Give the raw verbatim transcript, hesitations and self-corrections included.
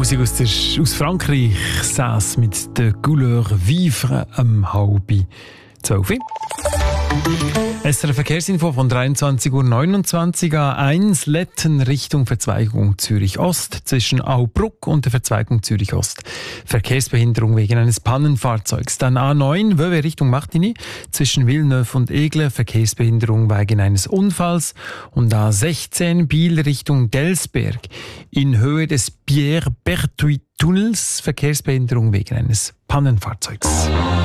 Musik aus, der, aus Frankreich saß mit der Couleur Vivre am halb zwölf. S R F Verkehrsinfo von dreiundzwanzig Uhr neunundzwanzig A eins Letten Richtung Verzweigung Zürich Ost zwischen Aubruck und der Verzweigung Zürich Ost. Verkehrsbehinderung wegen eines Pannenfahrzeugs. Dann A neun Vevey Richtung Martigny zwischen Villeneuve und Aigle. Verkehrsbehinderung wegen eines Unfalls. Und A sechzehn Biel Richtung Delsberg in Höhe des Pierre-Berthuis Tunnels. Verkehrsbehinderung wegen eines Pannenfahrzeugs.